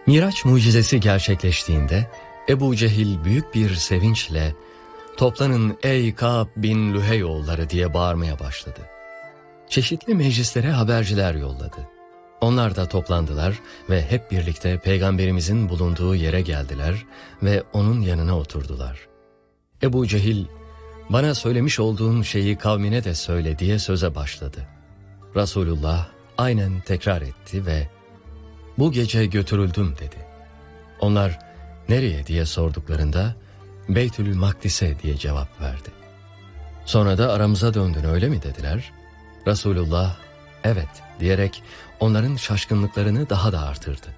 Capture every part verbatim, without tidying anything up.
Miraç mucizesi gerçekleştiğinde Ebu Cehil büyük bir sevinçle "Toplanın ey Kâb bin Lühey oğulları" diye bağırmaya başladı. Çeşitli meclislere haberciler yolladı. Onlar da toplandılar ve hep birlikte Peygamberimizin bulunduğu yere geldiler ve onun yanına oturdular. Ebu Cehil, "Bana söylemiş olduğun şeyi kavmine de söyle" diye söze başladı. Resulullah aynen tekrar etti ve "Bu gece götürüldüm" dedi. Onlar "Nereye?" diye sorduklarında "Beytül Makdis'e" diye cevap verdi. Sonra da "Aramıza döndün öyle mi?" dediler. Resulullah "Evet" diyerek onların şaşkınlıklarını daha da artırdı.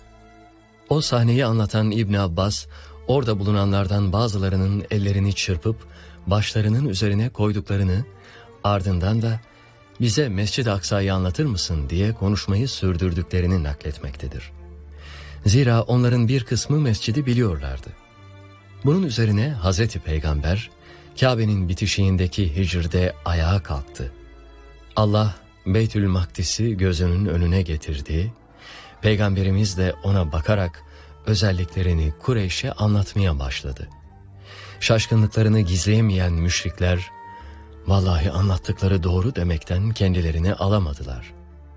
O sahneyi anlatan İbn Abbas, orada bulunanlardan bazılarının ellerini çırpıp başlarının üzerine koyduklarını, ardından da "Bize Mescid-i Aksa'yı anlatır mısın?" diye konuşmayı sürdürdüklerini nakletmektedir. Zira onların bir kısmı mescidi biliyorlardı. Bunun üzerine Hazreti Peygamber, Kabe'nin bitişiğindeki hicrde ayağa kalktı. Allah Beytül Makdis'i gözünün önüne getirdi. Peygamberimiz de ona bakarak özelliklerini Kureyş'e anlatmaya başladı. Şaşkınlıklarını gizleyemeyen müşrikler, "Vallahi anlattıkları doğru" demekten kendilerini alamadılar.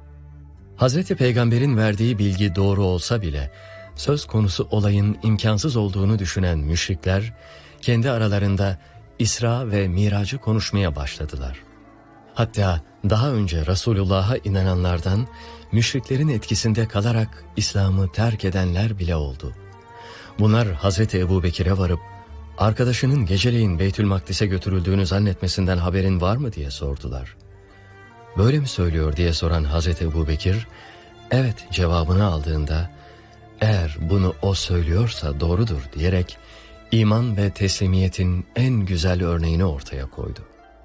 Hazreti Peygamber'in verdiği bilgi doğru olsa bile söz konusu olayın imkansız olduğunu düşünen müşrikler kendi aralarında İsra ve Mirac'ı konuşmaya başladılar. Hatta daha önce Resulullah'a inananlardan müşriklerin etkisinde kalarak İslam'ı terk edenler bile oldu. Bunlar Hazreti Ebubekir'e varıp arkadaşının geceleyin Beytül Makdis'e götürüldüğünü zannetmesinden haberin var mı diye sordular. "Böyle mi söylüyor?" diye soran Hazreti Ebubekir, "Evet" cevabını aldığında, "Eğer bunu o söylüyorsa doğrudur" diyerek iman ve teslimiyetin en güzel örneğini ortaya koydu.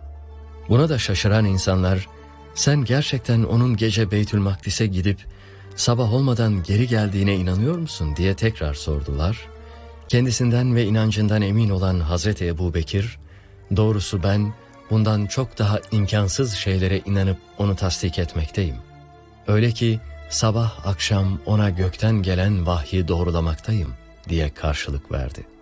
Buna da şaşıran insanlar, "Sen gerçekten onun gece Beytül Makdis'e gidip sabah olmadan geri geldiğine inanıyor musun?" diye tekrar sordular. Kendisinden ve inancından emin olan Hazreti Ebubekir, "Doğrusu ben bundan çok daha imkansız şeylere inanıp onu tasdik etmekteyim. Öyle ki sabah akşam ona gökten gelen vahyi doğrulamaktayım" diye karşılık verdi.